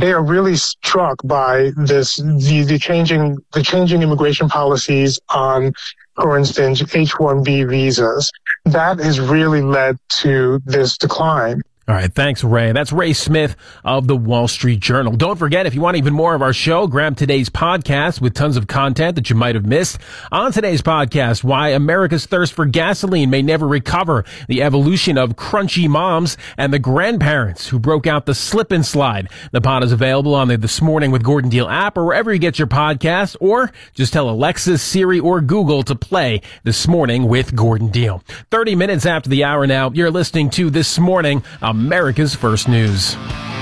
they are really struck by the changing immigration policies on, for instance, H-1B visas. That has really led to this decline. All right. Thanks, Ray. That's Ray Smith of the Wall Street Journal. Don't forget, if you want even more of our show, grab today's podcast with tons of content that you might have missed. On today's podcast, why America's thirst for gasoline may never recover, the evolution of crunchy moms, and the grandparents who broke out the slip and slide. The pod is available on the This Morning with Gordon Deal app or wherever you get your podcasts, or just tell Alexa, Siri, or Google to play This Morning with Gordon Deal. 30 minutes after the hour now, you're listening to This Morning, America's First News.